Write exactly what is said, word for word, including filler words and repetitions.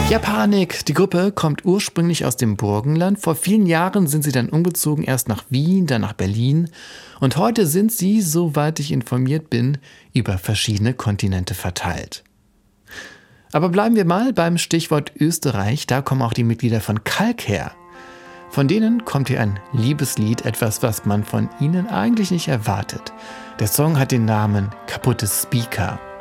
Japanik. Die Gruppe kommt ursprünglich aus dem Burgenland. Vor vielen Jahren sind sie dann umgezogen, erst nach Wien, dann nach Berlin. Und heute sind sie, soweit ich informiert bin, über verschiedene Kontinente verteilt. Aber bleiben wir mal beim Stichwort Österreich. Da kommen auch die Mitglieder von Kalk her. Von denen kommt hier ein Liebeslied, etwas, was man von ihnen eigentlich nicht erwartet. Der Song hat den Namen Kaputte Speaker.